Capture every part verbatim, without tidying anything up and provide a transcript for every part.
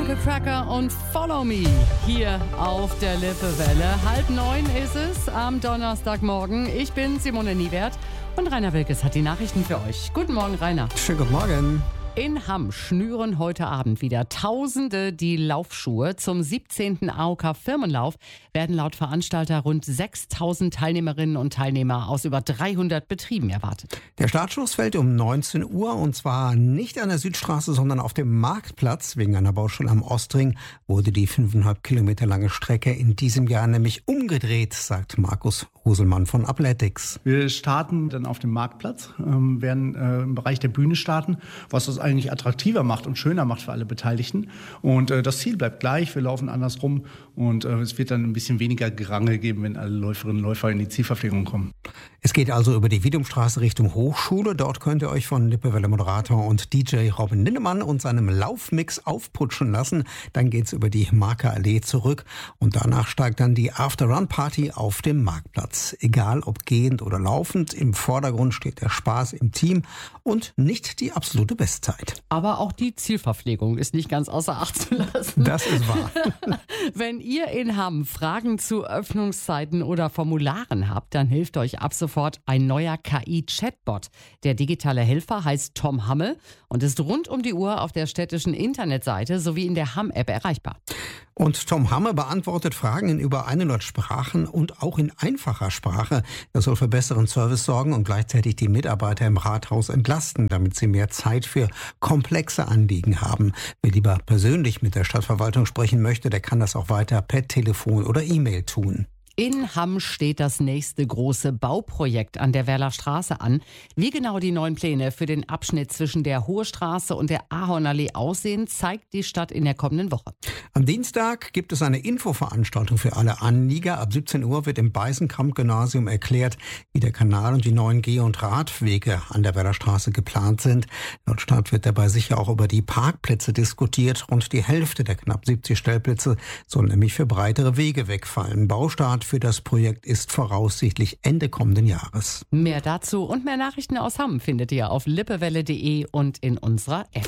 Michael Cracker und Follow Me hier auf der Lippewelle. Halb neun ist es am Donnerstagmorgen. Ich bin Simone Niewert und Rainer Wilkes hat die Nachrichten für euch. Guten Morgen, Rainer. Schönen guten Morgen. In Hamm schnüren heute Abend wieder Tausende die Laufschuhe. Zum siebzehnten A O K-Firmenlauf werden laut Veranstalter rund sechstausend Teilnehmerinnen und Teilnehmer aus über dreihundert Betrieben erwartet. Der Startschuss fällt um neunzehn Uhr und zwar nicht an der Südstraße, sondern auf dem Marktplatz. Wegen einer Baustelle am Ostring wurde die fünfeinhalb Kilometer lange Strecke in diesem Jahr nämlich umgedreht, sagt Markus Huselmann von Athletics. Wir starten dann auf dem Marktplatz, ähm, werden äh, im Bereich der Bühne starten, was das eigentlich attraktiver macht und schöner macht für alle Beteiligten. Und äh, das Ziel bleibt gleich, wir laufen andersrum und äh, es wird dann ein bisschen weniger Gerangel geben, wenn alle Läuferinnen und Läufer in die Zielverpflegung kommen. Es geht also über die Wiedumstraße Richtung Hochschule. Dort könnt ihr euch von Lippewelle-Moderator und D J Robin Lindemann und seinem Laufmix aufputschen lassen. Dann geht's über die Markerallee zurück und danach steigt dann die After-Run-Party auf dem Marktplatz. Egal ob gehend oder laufend, im Vordergrund steht der Spaß im Team und nicht die absolute Bestzeit. Aber auch die Zielverpflegung ist nicht ganz außer Acht zu lassen. Das ist wahr. Wenn ihr in Hamm Fragen zu Öffnungszeiten oder Formularen habt, dann hilft euch ab sofort ein neuer K I-Chatbot. Der digitale Helfer heißt Tom Hammel und ist rund um die Uhr auf der städtischen Internetseite sowie in der Hamm-App erreichbar. Und Tom Hammel beantwortet Fragen in über hundert Sprachen und auch in einfacher Sprache. Das soll für besseren Service sorgen und gleichzeitig die Mitarbeiter im Rathaus entlasten, damit sie mehr Zeit für komplexe Anliegen haben. Wer lieber persönlich mit der Stadtverwaltung sprechen möchte, der kann das auch weiter per Telefon oder E-Mail tun. In Hamm steht das nächste große Bauprojekt an der Werler Straße an. Wie genau die neuen Pläne für den Abschnitt zwischen der Hohe Straße und der Ahornallee aussehen, zeigt die Stadt in der kommenden Woche. Am Dienstag gibt es eine Infoveranstaltung für alle Anlieger. Ab siebzehn Uhr wird im Beisenkamp-Gymnasium erklärt, wie der Kanal und die neuen Geh- und Radwege an der Werler Straße geplant sind. Laut Stadt wird dabei sicher auch über die Parkplätze diskutiert. Rund die Hälfte der knapp siebzig Stellplätze soll nämlich für breitere Wege wegfallen. Baustart für das Projekt ist voraussichtlich Ende kommenden Jahres. Mehr dazu und mehr Nachrichten aus Hamm findet ihr auf lippewelle punkt de und in unserer App.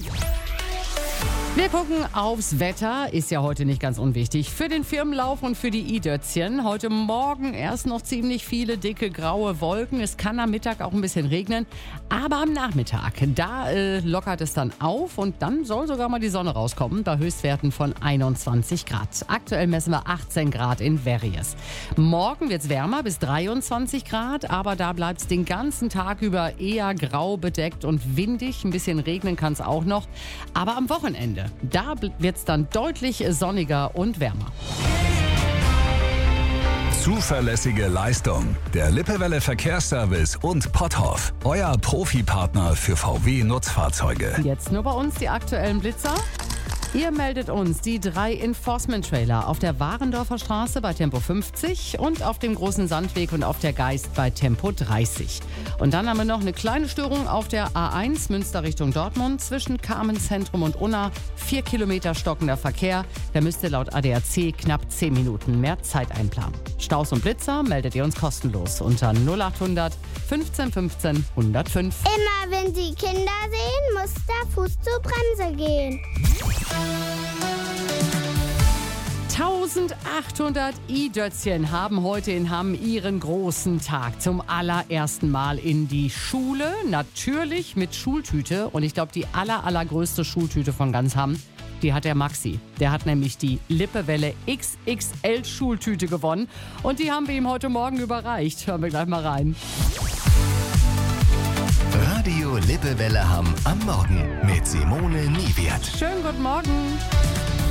Wir gucken aufs Wetter, ist ja heute nicht ganz unwichtig. Für den Firmenlauf und für die i-Dötzchen. Heute Morgen erst noch ziemlich viele dicke graue Wolken. Es kann am Mittag auch ein bisschen regnen. Aber am Nachmittag, da äh, lockert es dann auf und dann soll sogar mal die Sonne rauskommen. Bei Höchstwerten von einundzwanzig Grad. Aktuell messen wir achtzehn Grad in Verries. Morgen wird es wärmer bis dreiundzwanzig Grad. Aber da bleibt es den ganzen Tag über eher grau bedeckt und windig. Ein bisschen regnen kann es auch noch. Aber am Wochenende, da wird es dann deutlich sonniger und wärmer. Zuverlässige Leistung. Der Lippewelle Verkehrsservice und Potthoff. Euer Profipartner für V W-Nutzfahrzeuge. Jetzt nur bei uns die aktuellen Blitzer. Ihr meldet uns die drei Enforcement-Trailer auf der Warendorfer Straße bei Tempo fünfzig und auf dem Großen Sandweg und auf der Geist bei Tempo dreißig. Und dann haben wir noch eine kleine Störung auf der A eins Münster Richtung Dortmund zwischen Carmenzentrum und Unna. Vier Kilometer stockender Verkehr. Da müsst ihr laut A D A C knapp zehn Minuten mehr Zeit einplanen. Staus und Blitzer meldet ihr uns kostenlos unter null achthundert fünfzehn fünfzehn hundertfünf. Immer wenn Sie Kinder sehen, muss der Fuß zur Bremse gehen. eintausendachthundert i-Dötzchen haben heute in Hamm ihren großen Tag. Zum allerersten Mal in die Schule. Natürlich mit Schultüte. Und ich glaube, die aller, allergrößte Schultüte von ganz Hamm, die hat der Maxi. Der hat nämlich die Lippewelle X X L Schultüte gewonnen. Und die haben wir ihm heute Morgen überreicht. Hören wir gleich mal rein. Radio Lippewelle Hamm am Morgen mit Simone Niewert. Schönen guten Morgen.